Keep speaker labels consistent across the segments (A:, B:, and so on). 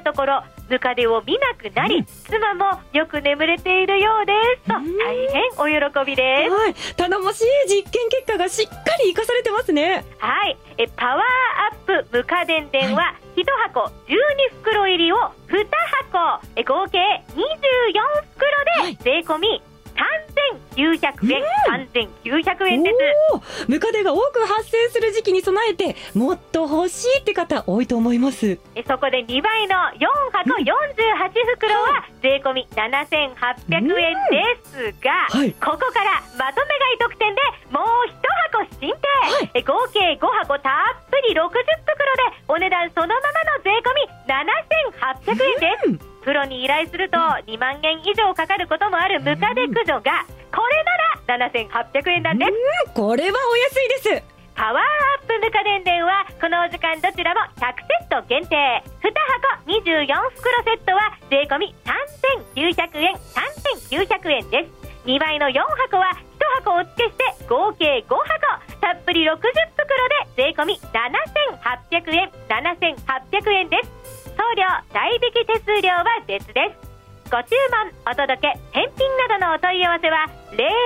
A: ところムカデを見なくなり、妻もよく眠れているようですと大変お喜びです。
B: はい、頼もしい実験結果がしっかり生かされてますね。
A: はい、パワーアップムカデ電は1箱12袋入りを2箱合計24袋で税込み3900円、3900円です。
B: ムカデが多く発生する時期に備えてもっと欲しいって方多いと思います。
A: そこで2倍の4箱48袋は税込み7800円ですが、ここからまとめ買い特典でもう1箱進呈、合計5箱たっぷり60袋でお値段そのままの税込み7800円です。プロに依頼すると2万円以上かかることもあるムカデ駆除がこれなら7800円なんです。
B: これはお安いです。
A: パワーアップムカデ電はこのお時間どちらも100セット限定、2箱24袋セットは税込み3900円、3900円です。2倍の4箱は1箱お付けして合計5箱たっぷり60袋で税込み7800円、7800円です。送料代引き手数料は別です。ご注文お届け返品などのお問い合わせは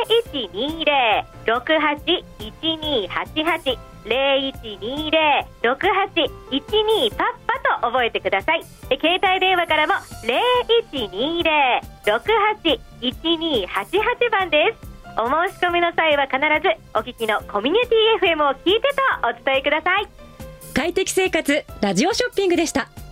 A: 0120-681288 0120-6812パッパと覚えてください。携帯電話からも 0120-681288 番です。お申し込みの際は必ずお聞きのコミュニティ FM を聞いてとお伝えください。
B: 快適生活ラジオショッピングでした。